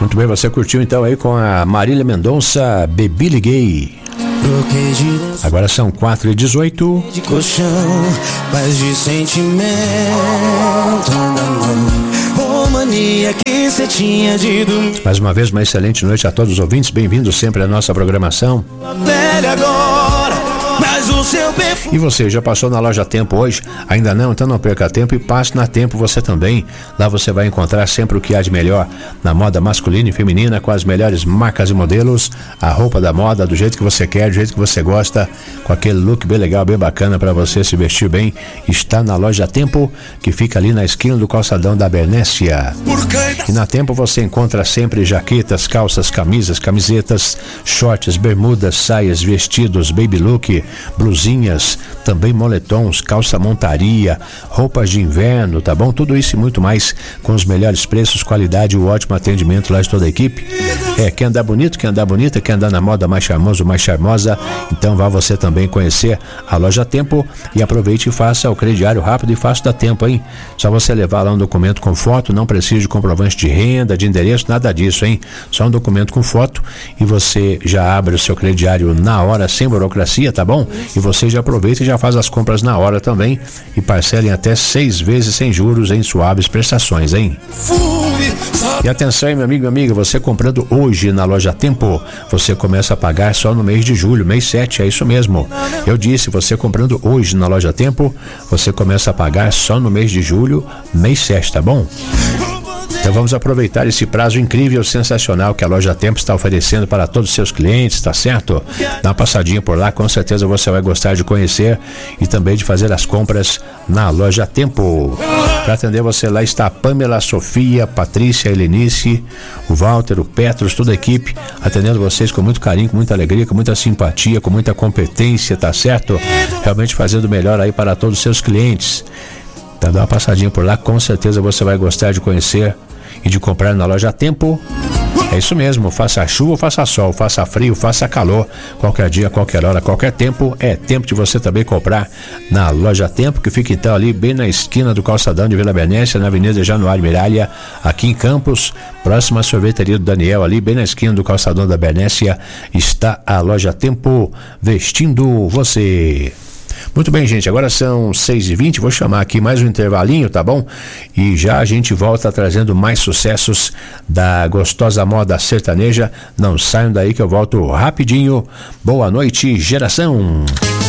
Muito bem, você curtiu então aí com a Marília Mendonça, Bebi Liguei. Agora são 4h18. De colchão, mas de sentimento na mão. Mania que você tinha de dormir. Mais uma vez, uma excelente noite a todos os ouvintes. Bem-vindos sempre à nossa programação. Mas o seu perfume... E você, já passou na Loja Tempo hoje? Ainda não? Então não perca tempo e passe na Tempo você também. Lá você vai encontrar sempre o que há de melhor na moda masculina e feminina, com as melhores marcas e modelos, a roupa da moda do jeito que você quer, do jeito que você gosta, com aquele look bem legal, bem bacana para você se vestir bem. Está na Loja Tempo, que fica ali na esquina do calçadão da Bernécia. E na Tempo você encontra sempre jaquetas, calças, camisas, camisetas, shorts, bermudas, saias, vestidos, baby look, blusinhas, também moletons, calça montaria, roupas de inverno, tá bom? Tudo isso e muito mais com os melhores preços, qualidade e o ótimo atendimento lá de toda a equipe. Quer andar bonito, quer andar bonita, quer andar na moda mais charmoso, mais charmosa, então vá você também conhecer a Loja Tempo e aproveite e faça o crediário rápido e fácil da Tempo, hein? Só você levar lá um documento com foto, não precisa de comprovante de renda, de endereço, nada disso, hein? Só um documento com foto e você já abre o seu crediário na hora, sem burocracia, tá bom? E você já aproveita e já faz as compras na hora também e parcela em até 6 vezes sem juros em suaves prestações, hein? E atenção aí, meu amigo e amiga, você comprando hoje na Loja Tempo, você começa a pagar só no mês de julho, mês 7, é isso mesmo. Eu disse, você comprando hoje na Loja Tempo, você começa a pagar só no mês de julho, mês 7, tá bom? Então vamos aproveitar esse prazo incrível, sensacional que a Loja Tempo está oferecendo para todos os seus clientes, tá certo? Dá uma passadinha por lá, com certeza você vai gostar de conhecer e também de fazer as compras na Loja Tempo. Para atender você lá está a Pamela, a Sofia, a Patrícia, a Helenice, o Walter, o Petros, toda a equipe, atendendo vocês com muito carinho, com muita alegria, com muita simpatia, com muita competência, tá certo? Realmente fazendo o melhor aí para todos os seus clientes. Então dá uma passadinha por lá, com certeza você vai gostar de conhecer e de comprar na Loja Tempo. É isso mesmo, faça chuva, faça sol, faça frio, faça calor, qualquer dia, qualquer hora, qualquer tempo, é tempo de você também comprar na Loja Tempo, que fica então ali bem na esquina do calçadão de Vila Bernécia, na Avenida Januário Miralha, aqui em Campos, próxima à sorveteria do Daniel, ali bem na esquina do calçadão da Bernécia, está a Loja Tempo, vestindo você. Muito bem, gente, agora são 6h20, vou chamar aqui mais um intervalinho, tá bom? E já a gente volta trazendo mais sucessos da gostosa moda sertaneja. Não saiam daí que eu volto rapidinho. Boa noite, geração!